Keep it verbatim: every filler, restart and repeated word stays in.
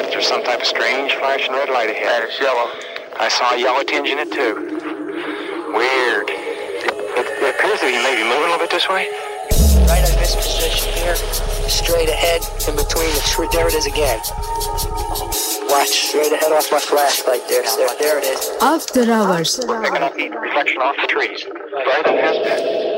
thought there was some type of strange flashing red light ahead. And it's yellow. I saw a yellow tinge in it too. Weird. It, it appears to be maybe moving a little bit this way. Right on this position here, straight ahead, in between the tree. There it is again. Watch, straight ahead off my flashlight there, sir. There it is. After Hours. We're picking up the reflection off the trees. Right, it has been.